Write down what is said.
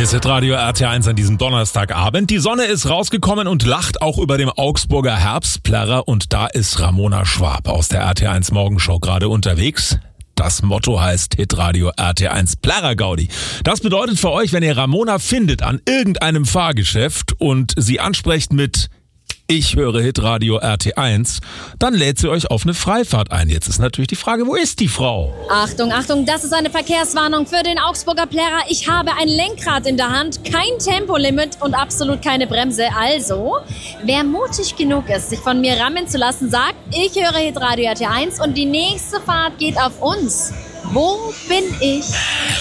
Hier ist Radio RT1 an diesem Donnerstagabend. Die Sonne ist rausgekommen und lacht auch über dem Augsburger Herbstplärrer. Und da ist Ramona Schwab aus der RT1 Morgenshow gerade unterwegs. Das Motto heißt Hitradio RT1 Plärrer Gaudi. Das bedeutet für euch, wenn ihr Ramona findet an irgendeinem Fahrgeschäft und sie ansprecht mit "Ich höre Hitradio RT1", dann lädt sie euch auf eine Freifahrt ein. Jetzt ist natürlich die Frage, wo ist die Frau? Achtung, Achtung, das ist eine Verkehrswarnung für den Augsburger Plärrer. Ich habe ein Lenkrad in der Hand, kein Tempolimit und absolut keine Bremse. Also, wer mutig genug ist, sich von mir rammen zu lassen, sagt, ich höre Hitradio RT1 und die nächste Fahrt geht auf uns. Wo bin ich?